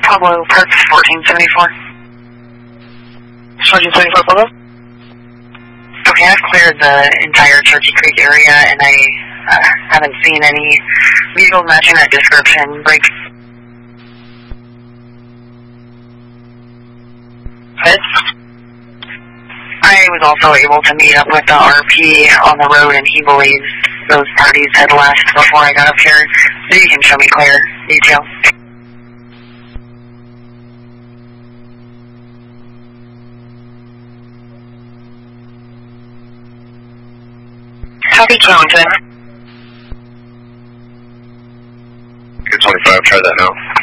Pablo, Parks 1474. 1474, Pablo? Okay, I've cleared the entire Turkey Creek area, and I haven't seen any vehicles matching that description. Brakes. Okay. I was also able to meet up with the RP on the road, and he believes those parties had left before I got up here, so you can show me clear detail. Copy, Killington. 225, try that now.